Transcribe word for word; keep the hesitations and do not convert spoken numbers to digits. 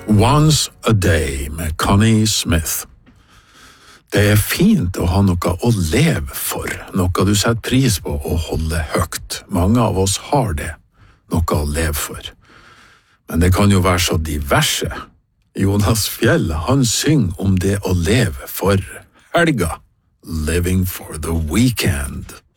Once a Day med Connie Smith. Det er fint å ha noe å leve for, noe du setter pris på å holde høyt. Mange av oss har det, noe å leve for. Men det kan jo være så diverse. Jonas Fjell, han synger om det å leve for helga. Living for the weekend.